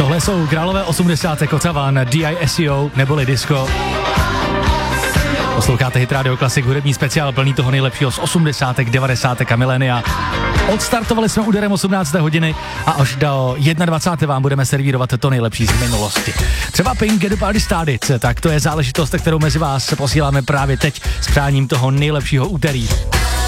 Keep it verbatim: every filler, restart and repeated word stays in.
Tohle jsou králové osmdesátek Otavan, D I S E O neboli Disco. Posloucháte Hit Radio Classic, hudební speciál plný toho nejlepšího z osmdesátek, devadesátek a milénia. Odstartovali jsme úderem osmnácté hodiny a až do dvacáté první vám budeme servírovat to nejlepší z minulosti. Třeba Pink Get the Party Started, tak to je záležitost, kterou mezi vás posíláme právě teď s přáním toho nejlepšího úterý.